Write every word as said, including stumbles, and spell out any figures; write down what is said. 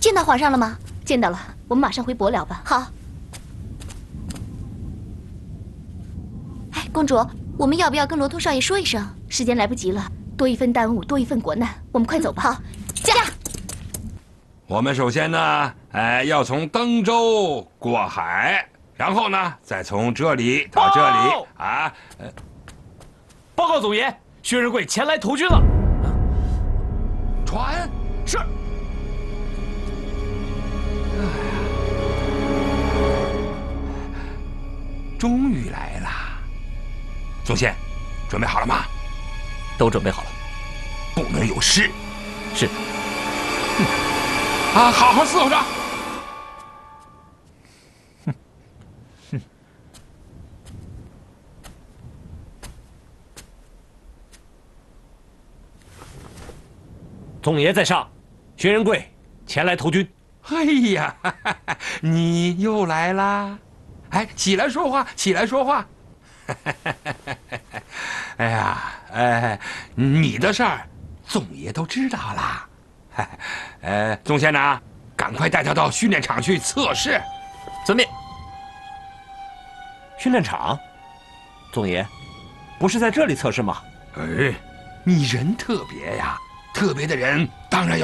见到皇上了吗？ 见到了，我们马上回伯辽吧。 好。哎，公主，我们要不要跟罗通少爷说一声？ 时间来不及了，多一份耽误，多一份国难，我们快走吧。 好，驾。 我们首先呢，哎，要从登州过海，然后呢，再从这里到这里啊。呃， 报告总爷，薛仁贵前来投军了。 船是。 终于来了，宗宪，准备好了吗？ 都准备好了， 不能有失。 是。 啊，好好伺候着。 哼哼。总爷在上，薛仁贵前来投军。 哎呀，哈哈哈，你又来啦！哎，起来说话，起来说话。哎呀，哎，你的事儿，总爷都知道啦。呃，宗宪呢，赶快带他到训练场去测试。 遵命。训练场，总爷，不是在这里测试吗？ 哎，你人特别呀，特别的人当然要。